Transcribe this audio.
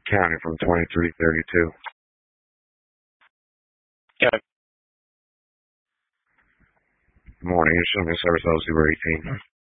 County from 2332. Yeah. Morning, you show me service 018.